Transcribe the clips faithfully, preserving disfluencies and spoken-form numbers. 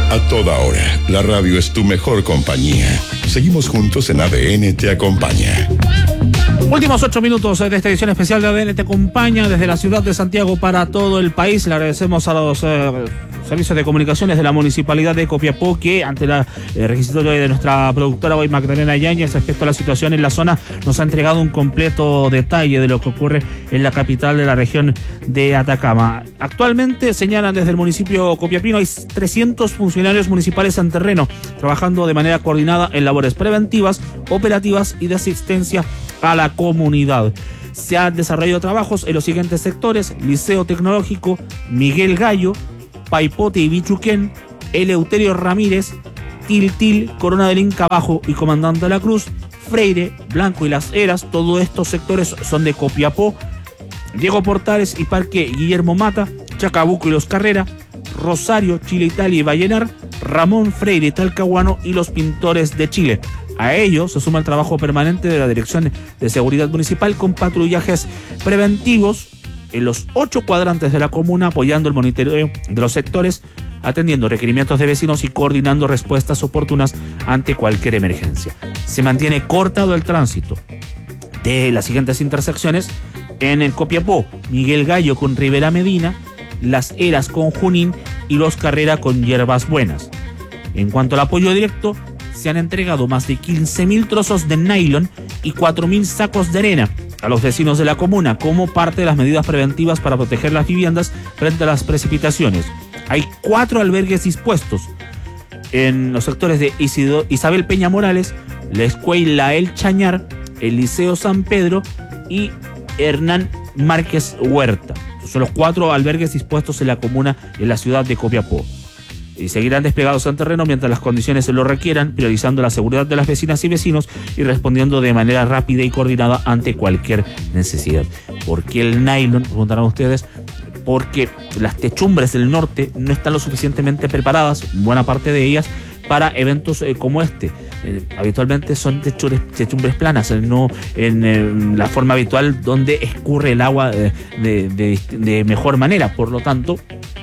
A toda hora, la radio es tu mejor compañía. Seguimos juntos en A D N Te Acompaña. Últimos ocho minutos de esta edición especial de A D N Te Acompaña desde la ciudad de Santiago para todo el país. Le agradecemos a los eh, servicios de comunicaciones de la Municipalidad de Copiapó que ante la eh, requisitorio de nuestra productora hoy, Magdalena Yáñez, respecto a la situación en la zona, nos ha entregado un completo detalle de lo que ocurre en la capital de la región de Atacama. Actualmente señalan desde el municipio copiapino hay trescientos funcionarios municipales en terreno trabajando de manera coordinada en labores preventivas, operativas y de asistencia a la comunidad. Se han desarrollado trabajos en los siguientes sectores: Liceo Tecnológico, Miguel Gallo, Paipote y Bichuquén, Eleuterio Ramírez, Tiltil, Corona del Inca Bajo y Comandante de la Cruz, Freire, Blanco y Las Heras. Todos estos sectores son de Copiapó. Diego Portales y Parque Guillermo Mata, Chacabuco y Los Carrera, Rosario, Chile, Italia y Vallenar, Ramón Freire, Talcahuano y Los Pintores de Chile. A ello se suma el trabajo permanente de la Dirección de Seguridad Municipal con patrullajes preventivos en los ocho cuadrantes de la comuna, apoyando el monitoreo de los sectores, atendiendo requerimientos de vecinos y coordinando respuestas oportunas ante cualquier emergencia. Se mantiene cortado el tránsito de las siguientes intersecciones en el Copiapó: Miguel Gallo con Rivera Medina, Las Heras con Junín y Los Carrera con Hierbas Buenas. En cuanto al apoyo directo, se han entregado más de quince mil trozos de nylon y cuatro mil sacos de arena a los vecinos de la comuna como parte de las medidas preventivas para proteger las viviendas frente a las precipitaciones. Hay cuatro albergues dispuestos en los sectores de Isidro, Isabel Peña Morales, la Escuela El Chañar, el Liceo San Pedro y Hernán Márquez Huerta. Son los cuatro albergues dispuestos en la comuna y en la ciudad de Copiapó. Y seguirán desplegados en terreno mientras las condiciones se lo requieran, priorizando la seguridad de las vecinas y vecinos y respondiendo de manera rápida y coordinada ante cualquier necesidad. ¿Por qué el nylon? Preguntarán ustedes. Porque las techumbres del norte no están lo suficientemente preparadas, buena parte de ellas, para eventos eh, como este. Eh, habitualmente son techumbres, techumbres planas, eh, no en eh, la forma habitual donde escurre el agua eh, de, de, de mejor manera. Por lo tanto,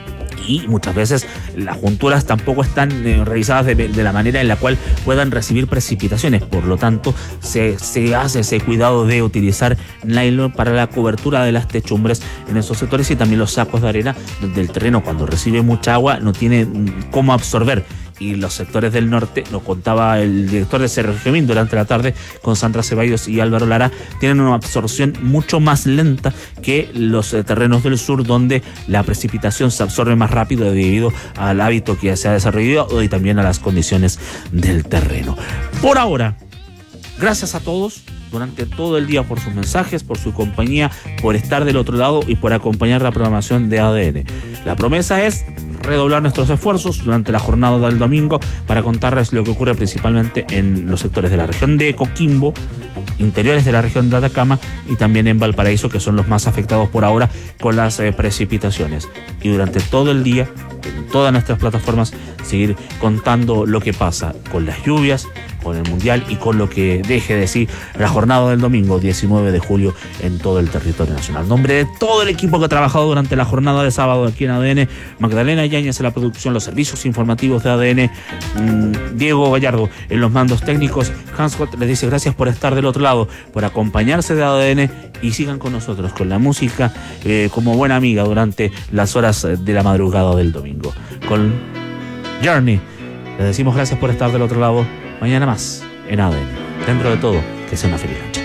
y muchas veces las junturas tampoco están eh, realizadas de, de la manera en la cual puedan recibir precipitaciones. Por lo tanto, se, se hace ese cuidado de utilizar nylon para la cobertura de las techumbres en esos sectores, y también los sacos de arena, donde el terreno, cuando recibe mucha agua, no tiene cómo absorber. Y los sectores del norte, nos contaba el director de Cerrejemín durante la tarde con Sandra Ceballos y Álvaro Lara, tienen una absorción mucho más lenta que los eh, terrenos del sur, donde la precipitación se absorbe más rápido debido al hábito que se ha desarrollado y también a las condiciones del terreno. Por ahora, gracias a todos durante todo el día por sus mensajes, por su compañía, por estar del otro lado y por acompañar la programación de A D N. La promesa es redoblar nuestros esfuerzos durante la jornada del domingo para contarles lo que ocurre principalmente en los sectores de la región de Coquimbo, interiores de la región de Atacama y también en Valparaíso, que son los más afectados por ahora con las eh, precipitaciones. Y durante todo el día, en todas nuestras plataformas, seguir contando lo que pasa con las lluvias, con el Mundial y con lo que deje de decir la jornada del domingo diecinueve de julio en todo el territorio nacional. En nombre de todo el equipo que ha trabajado durante la jornada de sábado aquí en A D N, Magdalena Yáñez en la producción, los servicios informativos de A D N, mmm, Diego Gallardo en los mandos técnicos, Hans Scott les dice gracias por estar del otro lado, por acompañarse de A D N, y sigan con nosotros con la música eh, como buena amiga durante las horas de la madrugada del domingo. Con Journey les decimos gracias por estar del otro lado. Mañana más en A D N. Dentro de todo, que sea una feliz noche.